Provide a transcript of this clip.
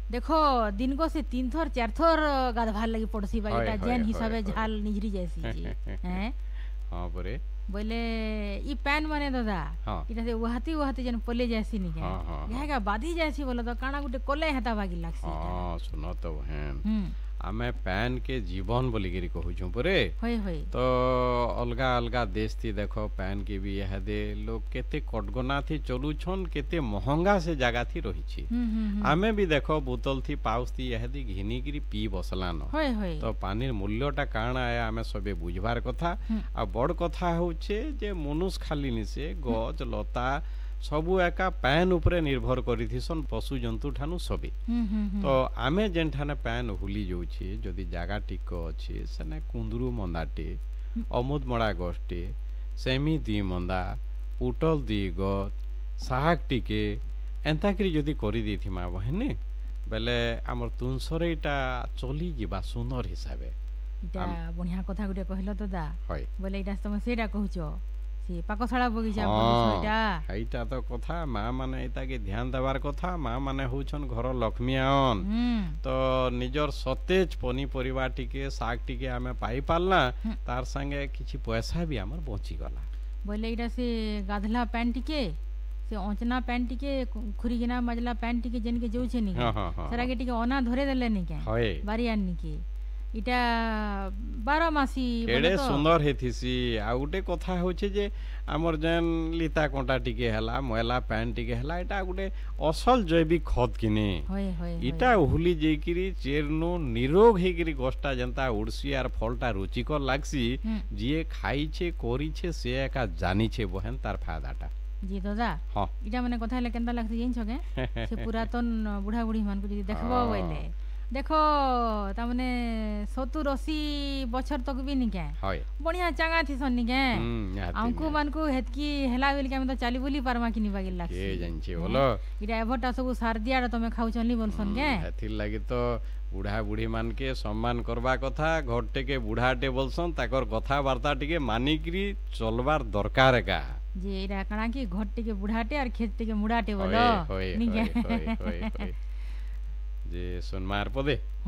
देखो दिन को से 3 थर 4 थर गाधवार लगी पड़सी बा हय एटा हय जेन हय हिसाबे हय झाल निजरी जैसी जी हैं हाँ बरे बोले ई पैन माने दादा हाँ इटा से वहाती वहाती जन पले जैसी नि हाँ हाँ के हाँ घागा बाधी जैसी बोले तो काना गुटे कोले हेता बागी लागसी इटा हाँ सुन तो हेन हम्म आमे पैन के जीवन बोलिकी कहूँ परे होय तो अलगा अलगा देश थी देखो पैन के भी यह दे लोग केते कटगना थी चलुछन केते महंगा से जगह थी रही आमे भी देखो बोतल थी पाउस थी यह दी घिनी किरी पी बसलान होय होय तो पानी मूल्यटा काଣା है आमे सबे बुझबार कथा आ बड़ कथा होचे जे मनुष्य खाली निसे गज लता सबू एका पैन उपरे निर्भर करिथिसन पशु जंतु ठानु सबे तो आमे जेन ठाने पैन हुली जाउछे जदि जागा टिक अच्छे सेने कुंदरू मंदाटे अमुद मड़ा गछटे सेमी दी मंदा पुटल दी गछ साग टिके एंता करी जदि करि देथिमा बहने बेले हमर तुनसरेटा चली जिबा सुंदर हिसाबे इटा बढ़िया कथा गुटे कहलो दादा हय बोले इटा तुम सेटा कहूचो से पाकशाला बगीचा हाँ, इटा एटा तो कथा माँ माने एता के ध्यान देवार कथा माँ माने होछन घर लक्ष्मीआन तो निजर सतेज पनीपरिबा टिके साग टिके आमे पाई पालना तार संगे किछि पैसा भी हमर बची गला बोले इटा से गाधला पैन टिके से ओंचना पैन टिके खुरीगिना मजला पैन टिके जेन के जोछे नि हाँ हाँ हाँ सरा के टिके ओना धरे देले नि के हय बारियान नि के इटा 12 मासी केड़े सुंदर हेथिसी आ गुटे कथा होचे जे हमर जेन लिता कोंटा टिके हला मोयला पैन टिके हला एटा गुटे असल जैविक खत किने होय होय इटा उहुली जेकिरी चेरनो निरोग हेकिरी गछटा जनता उड़सी आर फलटा रुचिकर लागसी जिए खाइछे करिछे से एका जानिछे बहन तार फायदाटा जी दादा हाँ इटा माने कथा ले केनता लागसी जेन छके से पुरातन बुढ़ा बुढ़ी मान को जदी देखबो बोले देखो ता माने 70-80 बछर तक भी निके हय बढ़िया चांगा थी सन निके हमको मान को हेतकी हेला बेल के हम तो चाली बोली पारमा किनी बागी लागसी के जानछे बोलो इटा एभटा सब सार दिया तमे खाउ चली बोलसन के हेथिर लागि तो बुढ़ा बुढ़ी मान के सम्मान करबा कथा घरटे के बुढ़ाटे बोलसन ताकर कथा वार्ता टिके मानिकरी चलबार दरकार का जे इरा कणा की घट टिके बुढ़ाटे और खेत टिके मुड़ाटे बोलो होय निके जे सुनमार पदे